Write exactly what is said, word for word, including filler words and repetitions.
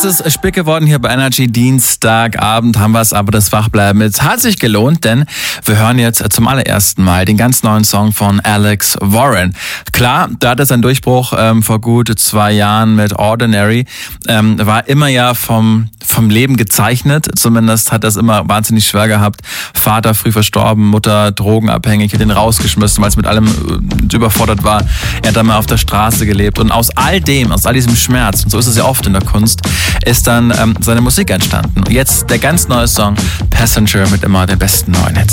ist spät geworden hier bei Energy. Dienstagabend haben wir es, aber das Wachbleiben jetzt hat sich gelohnt, denn wir hören jetzt zum allerersten Mal den ganz neuen Song von Alex Warren. Klar, da hat er seinen Durchbruch ähm, vor gut zwei Jahren mit Ordinary. Ähm, war immer ja vom vom Leben gezeichnet. Zumindest hat er es immer wahnsinnig schwer gehabt. Vater früh verstorben, Mutter drogenabhängig, hat ihn rausgeschmissen, weil es mit allem äh, überfordert war. Er hat dann mal auf der Straße gelebt. Und aus all dem, aus all diesem Schmerz, und so ist es ja oft in der Kunst, ist dann ähm, seine Musik entstanden. Und jetzt der ganz neue Song Passenger mit immer den besten neuen Hits.